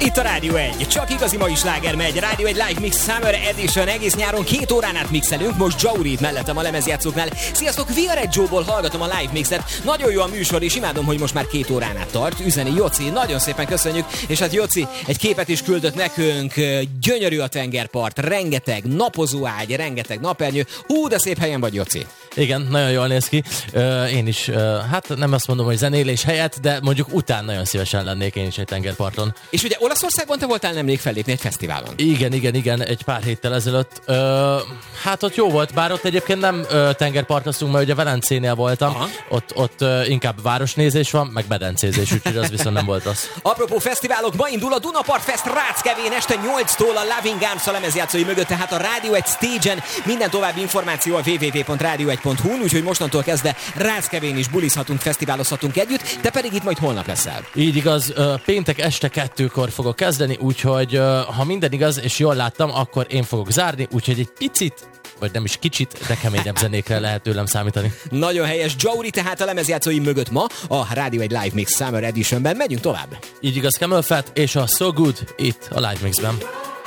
Itt a Rádió 1. Csak igazi mai sláger megy. Rádió 1 Live Mix Summer Edition. Egész nyáron 2 órán át mixelünk. Most Jaurit mellettem a lemezjátszóknál. Sziasztok, Viareggio-ból hallgatom a Live Mixet. Nagyon jó a műsor, és imádom, hogy most már 2 órán át tart. Üzeni Joci, nagyon szépen köszönjük. És hát Joci egy képet is küldött nekünk. Gyönyörű a tengerpart, rengeteg napozóágy, rengeteg napernyő. Hú, de szép helyen vagy, Joci. Igen, nagyon jól néz ki. Én is, hát nem azt mondom, hogy zenélés helyett, de mondjuk után nagyon szívesen lennék én is egy tengerparton. És ugye Olaszországban te voltál nemrég fellépni egy fesztiválon. Igen, egy pár héttel ezelőtt. Hát ott jó volt, bár ott egyébként nem tengerpartoztunk, mert ugye Velencénél voltam. Ott inkább városnézés van, meg medencézés, úgyhogy az viszont nem volt az. Apropó fesztiválok, ma indul a Dunapart Fest Ráckevén este 8-tól a Loving Arms a lemezjátszói mögött, tehát a Rádió 1 stage-en. Minden további információ a www.radio1.hu-n, úgyhogy mostantól kezdve Ráckevén is bulizhatunk, fesztiválozhatunk együtt, te pedig itt majd holnap leszel. Így igaz, péntek este 2-kor fogok kezdeni, úgyhogy ha minden igaz, és jól láttam, akkor én fogok zárni, úgyhogy egy picit, vagy nem is kicsit, de keményebb zenékre lehet tőlem számítani. Nagyon helyes, Jauri tehát a lemezjátszói mögött ma a Rádió 1 Live Mix Summer Editionben. Megyünk tovább. Így igaz, Camel Fat és a So Good itt a Live Mixben.